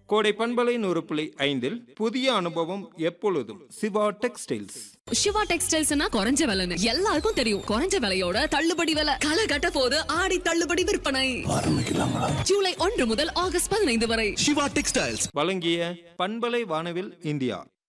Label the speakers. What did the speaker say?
Speaker 1: கோடை பண்பலை 100.5 புதிய அனுபவம் எப்பொழுதும் சிவா டெக்ஸ்டைல்ஸ்.
Speaker 2: சிவா டெக்ஸ்டைல்ஸ்னா குறைஞ்ச விலைன்னு எல்லாருக்கும் தெரியும். குறைஞ்ச விலையோட தள்ளுபடி விலை களை கட்ட போது ஆடி தள்ளுபடி விற்பனை ஆரம்பிக்கலாங்களா? ஜூலை 1 முதல் ஆகஸ்ட் 15 வரை.
Speaker 3: சிவா டெக்ஸ்டைல்ஸ்
Speaker 1: வழங்கிய பண்பலை வானவில் இந்தியா.